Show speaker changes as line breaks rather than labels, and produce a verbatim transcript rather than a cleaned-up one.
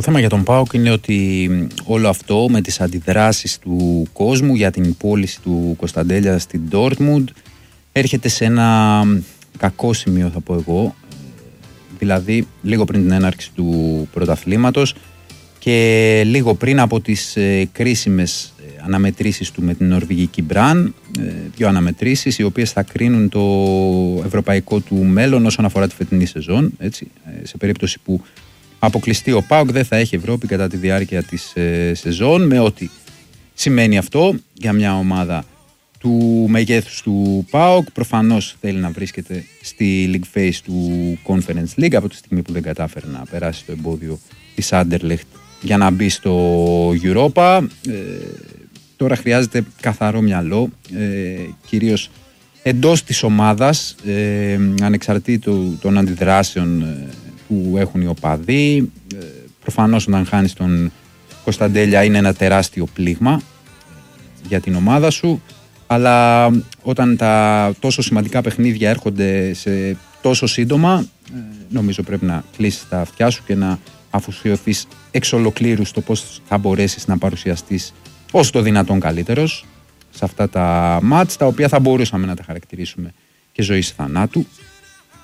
Το θέμα για τον ΠΑΟΚ είναι ότι όλο αυτό με τις αντιδράσεις του κόσμου για την πώληση του Κωνσταντέλια στην Ντόρτμουντ έρχεται σε ένα κακό σημείο, θα πω εγώ, δηλαδή λίγο πριν την έναρξη του πρωταθλήματος και λίγο πριν από τις ε, κρίσιμες ε, αναμετρήσεις του με την νορβηγική Μπραν, ε, δύο αναμετρήσεις οι οποίες θα κρίνουν το ευρωπαϊκό του μέλλον όσον αφορά τη φετινή σεζόν, έτσι, ε, σε περίπτωση που αποκλειστεί ο ΠΑΟΚ δεν θα έχει Ευρώπη κατά τη διάρκεια της ε, σεζόν, με ό,τι σημαίνει αυτό για μια ομάδα του μεγέθους του ΠΑΟΚ. Προφανώς θέλει να βρίσκεται στη League Phase του Conference League από τη στιγμή που δεν κατάφερε να περάσει το εμπόδιο της Anderlecht για να μπει στο Europa. Ε, τώρα χρειάζεται καθαρό μυαλό, ε, κυρίως εντός της ομάδας, ε, ανεξαρτήτου των αντιδράσεων ε, που έχουν οι οπαδοί. Ε, προφανώς όταν χάνεις τον Κωνσταντέλια είναι ένα τεράστιο πλήγμα για την ομάδα σου, αλλά όταν τα τόσο σημαντικά παιχνίδια έρχονται σε τόσο σύντομα, νομίζω πρέπει να κλείσεις τα αυτιά σου και να αφοσιωθείς εξ ολοκλήρου στο πώς θα μπορέσεις να παρουσιαστείς όσο το δυνατόν καλύτερος σε αυτά τα μάτς, τα οποία θα μπορούσαμε να τα χαρακτηρίσουμε και ζωής θανάτου.